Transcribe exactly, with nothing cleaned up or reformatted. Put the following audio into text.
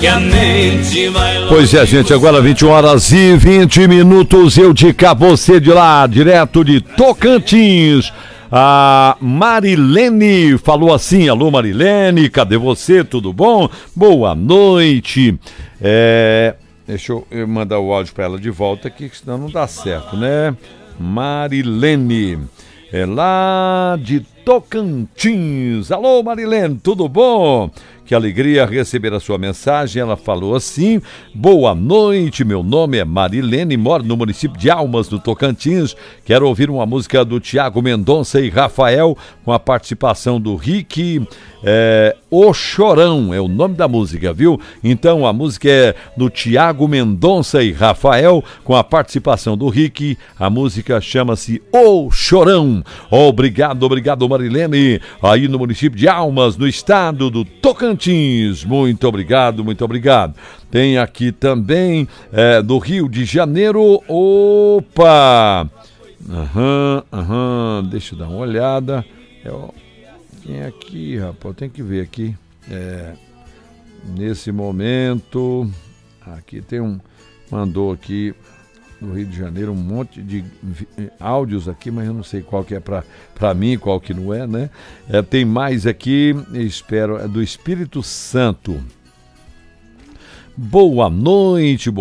Pois é, gente, agora vinte e uma horas e vinte minutos, eu de cá, você de lá, direto de Tocantins. A Marilene falou assim: alô Marilene, cadê você? Tudo bom? Boa noite. É, deixa eu mandar o áudio para ela de volta aqui, que senão não dá certo, né? Marilene, é lá de Tocantins. Alô Marilene, tudo bom? Que alegria receber a sua mensagem. Ela falou assim: boa noite, meu nome é Marilene, moro no município de Almas, no Tocantins. Quero ouvir uma música do Tiago Mendonça e Rafael, com a participação do Rick. É, O Chorão é o nome da música, viu? Então a música é do Tiago Mendonça e Rafael, com a participação do Rick. A música chama-se O Chorão. Obrigado, obrigado Marilene, aí no município de Almas, no estado do Tocantins. Muito obrigado, muito obrigado. Tem aqui também é, do Rio de Janeiro. Opa! Aham, aham, deixa eu dar uma olhada. É, ó, quem é aqui, rapaz? Tem que ver aqui. É, nesse momento, aqui tem um, mandou aqui no Rio de Janeiro um monte de áudios aqui, mas eu não sei qual que é para mim, qual que não é, né? É, tem mais aqui, espero, é do Espírito Santo. Boa noite,